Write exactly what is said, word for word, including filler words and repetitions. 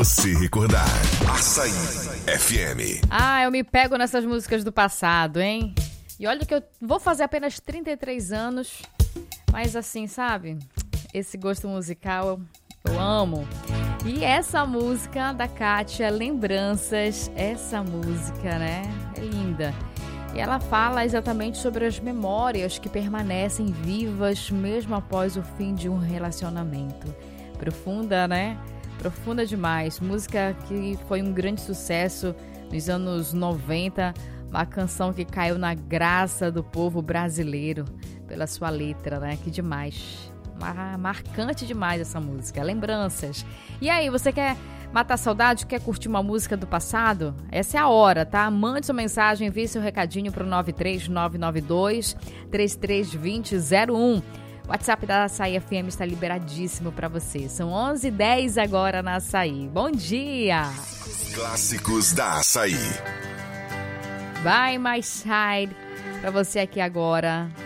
Se recordar, Açaí F M. Ah, eu me pego nessas músicas do passado, hein? E olha que eu vou fazer apenas trinta e três anos, mas assim, sabe? Esse gosto musical eu, eu amo. E essa música da Kátia, Lembranças, essa música, né? É linda. E ela fala exatamente sobre as memórias que permanecem vivas mesmo após o fim de um relacionamento. Profunda, né? Profunda demais. Música que foi um grande sucesso nos anos noventa. Uma canção que caiu na graça do povo brasileiro pela sua letra, né? Que demais. Mar- marcante demais essa música. Lembranças. E aí, você quer matar saudade? Quer curtir uma música do passado? Essa é a hora, tá? Mande sua mensagem, envie seu recadinho para o nove três nove nove dois, três três dois zero zero um. O WhatsApp da Açaí F M está liberadíssimo para você. São onze e dez agora na Açaí. Bom dia! Clássicos da Açaí. By My Side, para você aqui agora.